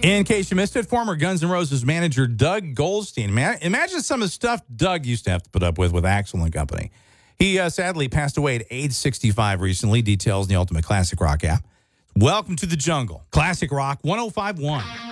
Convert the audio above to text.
In case you missed it, former Guns N' Roses manager Doug Goldstein. Imagine some of the stuff Doug used to have to put up with Axl and Company. He sadly passed away at age 65 recently. Details in the Ultimate Classic Rock app. Welcome to the jungle. Classic Rock 105.1.